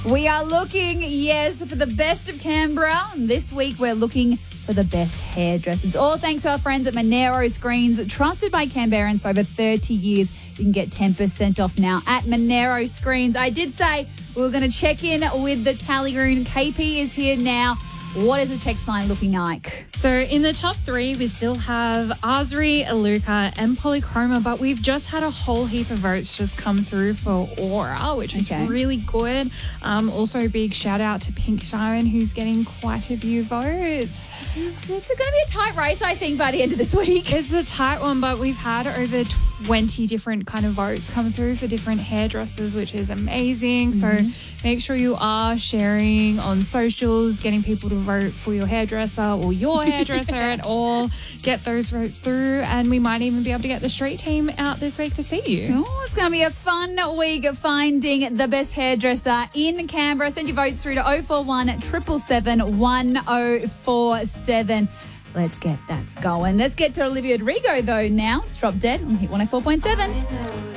We are looking, yes, for the best of Canberra. This week we're looking for the best hairdressers. All thanks to our friends at Monero Screens, trusted by Canberrans for over 30 years. You can get 10% off now at Monero Screens. I did say we were going to check in with the Tallyroon. KP is here now. What is the text line looking like? So in the top three, we still have Asri, Aluka and Polychroma, but we've just had a whole heap of votes just come through for Aura, which is really good. Also, big shout out to Pink Sharon, who's getting quite a few votes. It's going to be a tight race, I think, by the end of this week. It's a tight one, but we've had over 20 different kind of votes come through for different hairdressers, which is amazing. So make sure you are sharing on socials, getting people to vote for your hairdresser or your hairdresser at all. Get those votes through, and we might even be able to get the street team out this week to see you. Oh, it's going to be a fun week of finding the best hairdresser in Canberra. Send your votes through to 041 777 1047. Let's get that going. Let's get to Olivia Rodrigo, though, now. It's Drop Dead on Hit 104.7.